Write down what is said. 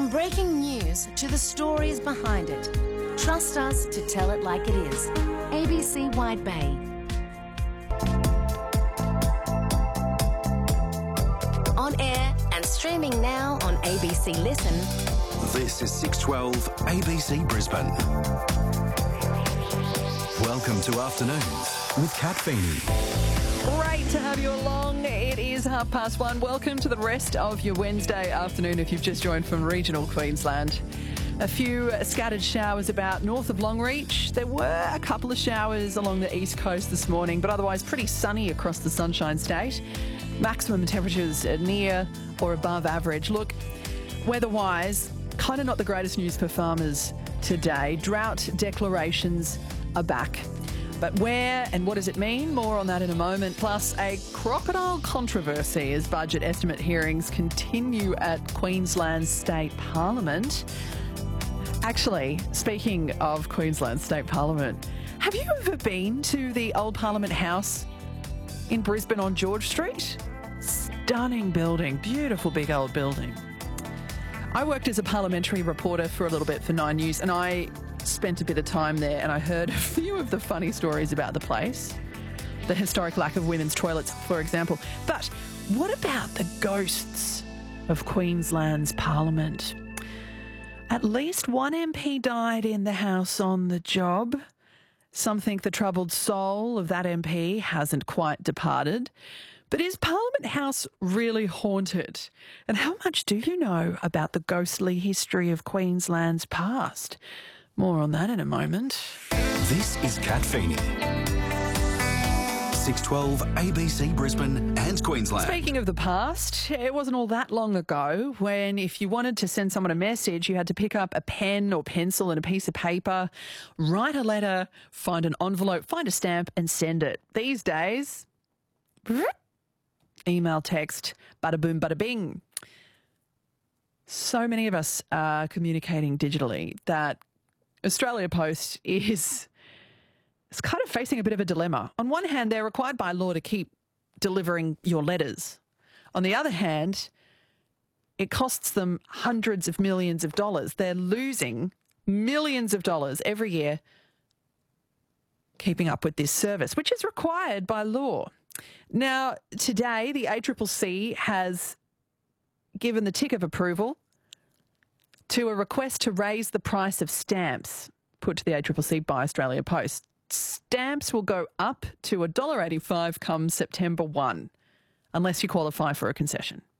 From breaking news to the stories behind it, trust us to tell it like it is. ABC Wide Bay. On air and streaming now on ABC Listen. This is 612 ABC Brisbane. Welcome to Afternoons with Kat Feeney. Great to have you along. It is 1:30. Welcome to the rest of your Wednesday afternoon if you've just joined from regional Queensland. A few scattered showers about north of Longreach. There were a couple of showers along the east coast this morning, but otherwise pretty sunny across the Sunshine State. Maximum temperatures near or above average. Look, weather-wise, kind of not the greatest news for farmers today. Drought declarations are back. But where and what does it mean? More on that in a moment. Plus, a crocodile controversy as budget estimate hearings continue at Queensland State Parliament. Actually, speaking of Queensland State Parliament, have you ever been to the old Parliament House in Brisbane on George Street? Stunning building, beautiful big old building. I worked as a parliamentary reporter for a little bit for Nine News, and I spent a bit of time there and I heard a few of the funny stories about the place. The historic lack of women's toilets, for example. But what about the ghosts of Queensland's Parliament? At least one MP died in the House on the job. Some think the troubled soul of that MP hasn't quite departed. But is Parliament House really haunted? And how much do you know about the ghostly history of Queensland's past? More on that in a moment. This is Kat Feeney. 612 ABC Brisbane and Queensland. Speaking of the past, it wasn't all that long ago when if you wanted to send someone a message, you had to pick up a pen or pencil and a piece of paper, write a letter, find an envelope, find a stamp and send it. These days, email, text, bada boom, bada bing. So many of us are communicating digitally that Australia Post is kind of facing a bit of a dilemma. On one hand, they're required by law to keep delivering your letters. On the other hand, it costs them hundreds of millions of dollars. They're losing millions of dollars every year keeping up with this service, which is required by law. Now, today, the ACCC has given the tick of approval to a request to raise the price of stamps put to the ACCC by Australia Post. Stamps will go up to $1.85 come September 1, unless you qualify for a concession.